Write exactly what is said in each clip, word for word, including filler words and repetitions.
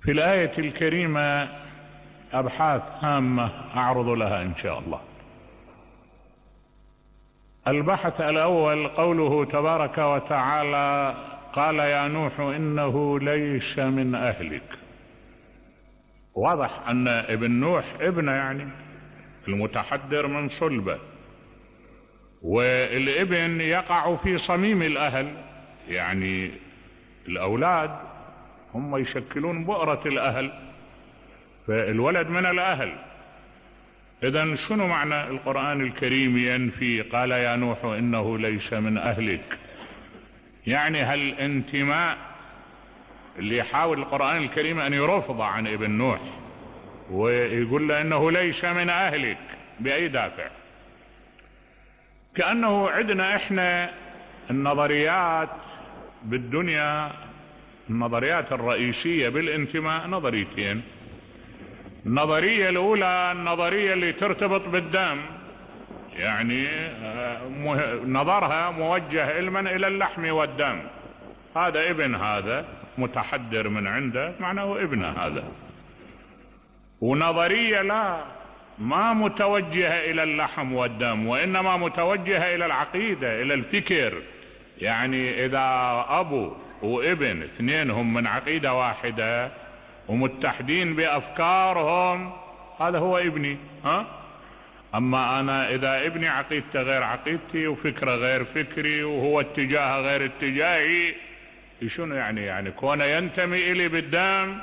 في الآية الكريمة أبحاث هامة أعرض لها إن شاء الله. البحث الأول قوله تبارك وتعالى: قال يا نوح إنه ليس من أهلك. واضح أن ابن نوح ابنه، يعني المتحدر من صلبه، والابن يقع في صميم الأهل، يعني الأولاد هم يشكلون بؤرة الأهل، فالولد من الأهل. إذن شنو معنى القرآن الكريم ينفي قال يا نوح إنه ليس من أهلك؟ يعني هل انتماء اللي يحاول القرآن الكريم أن يرفض عن ابن نوح ويقول له إنه ليس من أهلك بأي دافع؟ كأنه عندنا إحنا النظريات بالدنيا، النظريات الرئيسية بالانتماء نظريتين. النظرية الأولى النظرية اللي ترتبط بالدم، يعني نظرها موجه علما إلى اللحم والدم، هذا ابن هذا متحدر من عنده معناه ابن هذا. ونظرية لا، ما متوجهة إلى اللحم والدم، وإنما متوجهة إلى العقيدة، إلى الفكر. يعني إذا أبو وابن اثنينهم من عقيدة واحدة ومتحدين بأفكارهم، هذا هو ابني. ها؟ أما أنا إذا ابني عقيدته غير عقيدتي وفكره غير فكري وهو اتجاهه غير اتجاهي، شنو يعني؟ يعني كونه ينتمي إلي بالدم،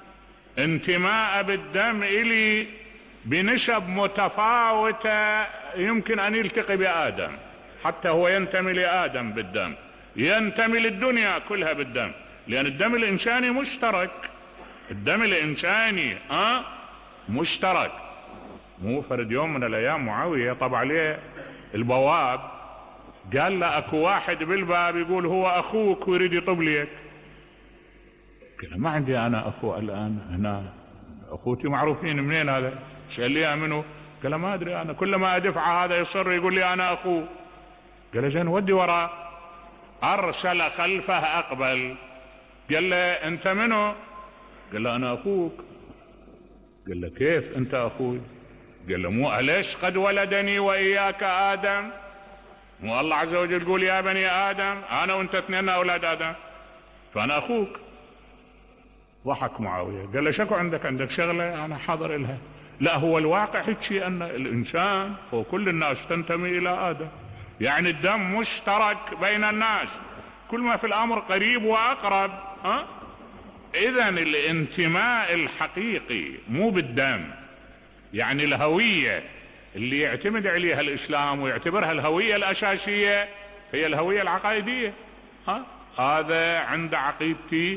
انتماء بالدم إلي بنسب متفاوتة، يمكن أن يلتقي بآدم، حتى هو ينتمي لآدم بالدم، ينتمي للدنيا كلها بالدم، لأن الدم الإنساني مشترك. الدم الإنساني أه مشترك. مو فرد يوم من الأيام معاوية طبع عليه البواب، قال له أكو واحد بالباب يقول هو أخوك ويريد يطب ليك. قال ما عندي أنا أخو الآن هنا، أخوتي معروفين. منين هذا؟ سأل لي منه؟ قال ما أدري، أنا كل ما أدفع هذا يصر يقول لي أنا أخوه. قال زين ودي وراه. أرسل خلفه أقبل، قال له أنت منه؟ قال له أنا أخوك. قال له كيف أنت أخوي؟ قال له مو أليش قد ولدني وإياك آدم؟ مو الله عز وجل يقول يا بني آدم أنا وأنت اثنين أولاد آدم، فأنا أخوك. ضحك معاوية، قال له شكو عندك عندك شغلة أنا حاضر إلها. لا، هو الواقع هيك أن الإنسان وكل الناس تنتمي إلى آدم، يعني الدم مشترك بين الناس، كل ما في الأمر قريب وأقرب. ها؟ إذن الانتماء الحقيقي مو بالدم، يعني الهوية اللي يعتمد عليها الإسلام ويعتبرها الهوية الأساسية هي الهوية العقائدية. ها؟ هذا عند عقيدتي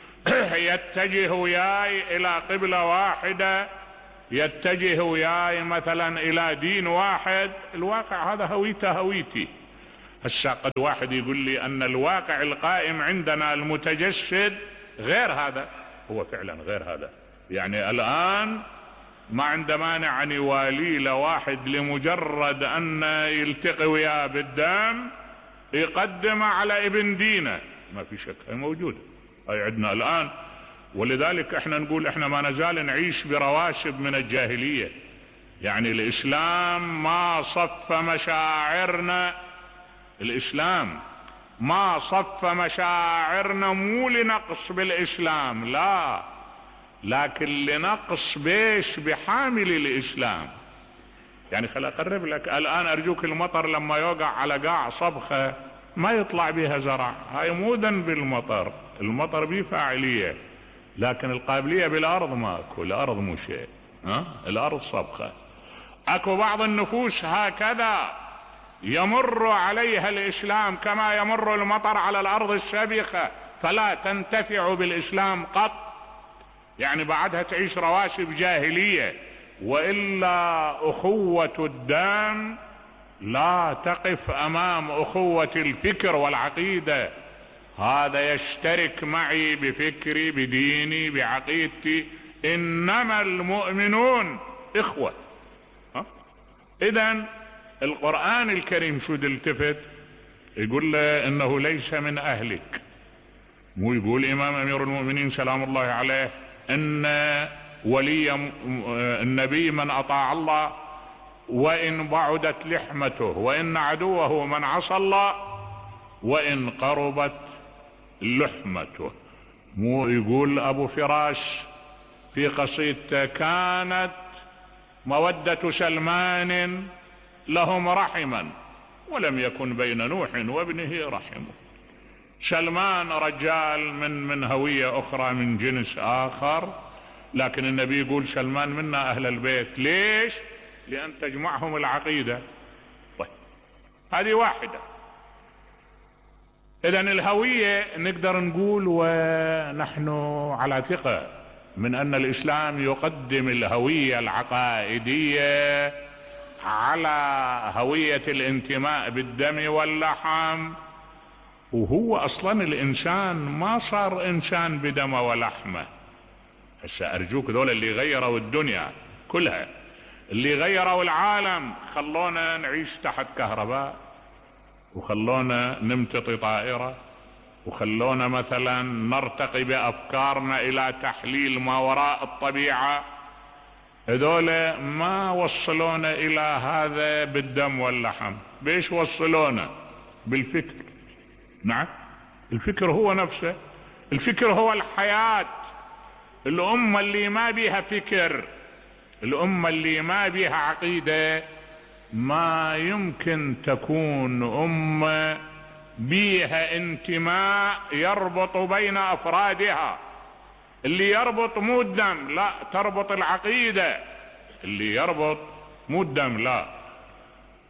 يتجه وياي إلى قبلة واحدة، يتجه وياي مثلا إلى دين واحد، الواقع هذا هويته هويتي. هسا قد واحد يقول لي أن الواقع القائم عندنا المتجسد غير هذا، هو فعلا غير هذا. يعني الآن ما عنده مانع أن يوالي لواحد لمجرد أن يلتقي وياه بالدم يقدم على ابن دينه، ما في شك، هي موجودة، هي عندنا الآن. ولذلك احنا نقول احنا ما نزال نعيش برواسب من الجاهلية. يعني الإسلام ما صف مشاعرنا، الإسلام ما صف مشاعرنا مو لنقص بالإسلام، لا، لكن لنقص بيش بحامل الإسلام. يعني خل أقرب لك الآن، أرجوك المطر لما يوقع على قاع صبخة ما يطلع بها زرع، هاي مو ذنب المطر، المطر بيه فاعلية، لكن القابلية بالأرض ماكو، الأرض مو شيء. ها؟ الأرض صبخة. أكو بعض النفوس هكذا يمر عليها الإسلام كما يمر المطر على الأرض السابخة، فلا تنتفع بالإسلام قط، يعني بعدها تعيش رواسب جاهلية. وإلا أخوة الدم لا تقف أمام أخوة الفكر والعقيدة. هذا يشترك معي بفكري بديني بعقيدتي، إنما المؤمنون إخوة. إذن القرآن الكريم شو التفت يقول له إنه ليس من أهلك، مو يقول إمام أمير المؤمنين سلام الله عليه ان ولي النبي من اطاع الله وان بعدت لحمته، وان عدوه من عصى الله وان قربت لحمته. مو يقول ابو فراش في قصيدته: كانت مودة سلمان لهم رحما ولم يكن بين نوح وابنه رحم. سلمان رجال من من هوية اخرى من جنس اخر، لكن النبي يقول سلمان منا اهل البيت. ليش؟ لان تجمعهم العقيدة. طيب هذه واحدة. اذن الهوية نقدر نقول ونحن على ثقة من ان الاسلام يقدم الهوية العقائدية على هوية الانتماء بالدم واللحم. وهو اصلا الانسان ما صار انسان بدم ولحمه. هسه ارجوك ذول اللي غيروا الدنيا كلها، اللي غيروا العالم، خلونا نعيش تحت كهرباء، وخلونا نمتطي طائرة، وخلونا مثلا نرتقي بافكارنا الى تحليل ما وراء الطبيعة. هذول ما وصلونا الى هذا بالدم واللحم. بيش وصلونا؟ بالفكر. نعم، الفكر هو نفسه، الفكر هو الحياة. الأمة اللي ما بيها فكر، الأمة اللي ما بيها عقيدة، ما يمكن تكون أمة بيها انتماء يربط بين أفرادها. اللي يربط مو الدم، لا، تربط العقيدة. اللي يربط مو الدم، لا،